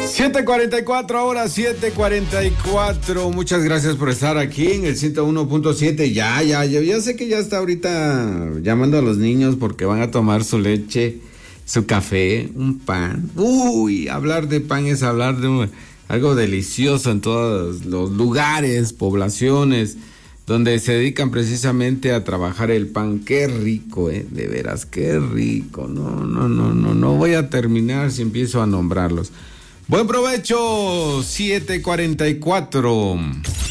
7:44 ahora, 7:44. Muchas gracias por estar aquí en el 101.7. Ya sé que ya está ahorita llamando a los niños porque van a tomar su leche, su café, un pan. Uy, hablar de pan es hablar de algo delicioso en todos los lugares, poblaciones, donde se dedican precisamente a trabajar el pan. Qué rico, de veras, qué rico. No voy a terminar si empiezo a nombrarlos. Buen provecho, 7:44.